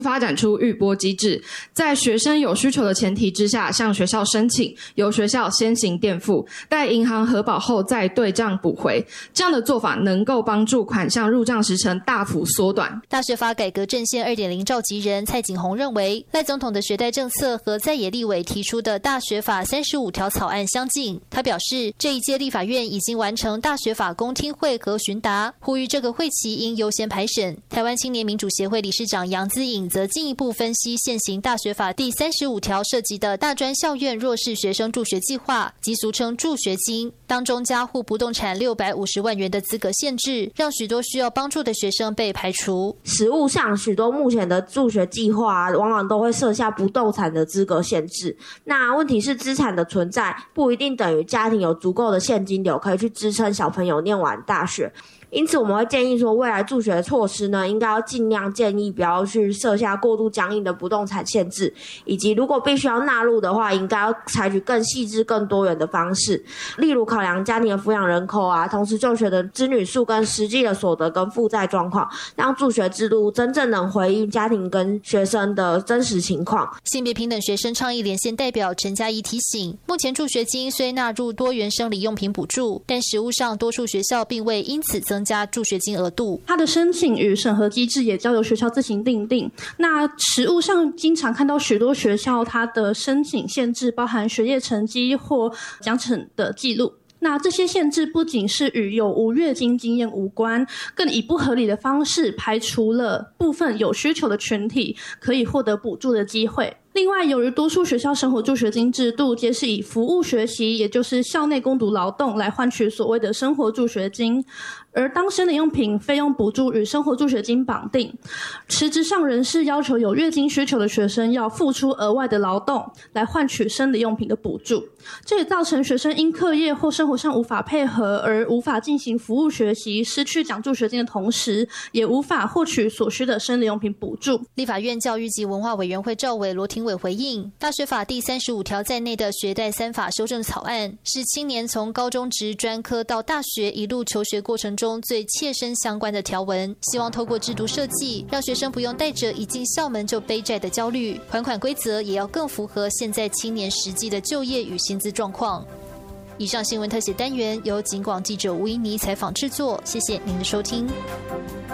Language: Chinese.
发展出预拨机制，在学生有需求的前提之下向学校申请，由学校先行垫付，待银行核保后再对账补回。这样的做法能够帮助款项入账时程大幅缩短。 大学法改革阵线 2.0 召集人蔡景宏认为，赖总统的学贷政策和在野立委提出的大学法35条草案相近。他表示，这一届立法院已经完成大学法公听会和询答，呼吁这个会期应优先排审。台湾青年民主协会理事长杨姿颖则进一步分析现行大学法第35条涉及的大专校院弱势学生助学计划，即俗称助学金，当中加户不动产650万元的资格限制，让许多需要帮助的学生被排除。 实务上，许多目前的助学计划往往都会设下不动产的资格限制。那问题是，资产的存在不一定等于家庭有足够的现金流可以去支撑小朋友念完大学。因此我们会建议说，未来助学的措施呢，应该要尽量建议不要去设下过度僵硬的不动产限制，以及如果必须要纳入的话，应该要采取更细致更多元的方式，例如考量家庭的抚养人口啊，同时就学的子女数跟实际的所得跟负债状况，让助学制度真正能回应家庭跟学生的真实情况。 性别平等学生倡议连线代表陈嘉怡提醒，目前助学金虽纳入多元生理用品补助，但实务上多数学校并未因此增加助学金额度。 它的申请与审核机制也交由学校自行订定。那实务上经常看到许多学校它的申请限制包含学业成绩或奖惩的记录。那这些限制不仅是与有无月经经验无关，更以不合理的方式排除了部分有需求的群体可以获得补助的机会。另外，由于多数学校生活助学金制度皆是以服务学习，也就是校内工读劳动来换取所谓的生活助学金，而当生理用品费用补助与生活助学金绑定，实质上仍是要求有月经需求的学生要付出额外的劳动来换取生理用品的补助。这也造成学生因课业或生活上无法配合而无法进行服务学习，失去奖助学金的同时，也无法获取所需的生理用品补助。 立法院教育及文化委员会召委罗廷伟回应，大学法第35条在内的学贷3法修正草案，是青年从高中职专科到大学一路求学过程中最切身相关的条文，希望透过制度设计，让学生不用带着一进校门就背债的焦虑，还款规则也要更符合现在青年实际的就业与薪资状况。以上新闻特写单元由警广记者吴怡妮采访制作，谢谢您的收听。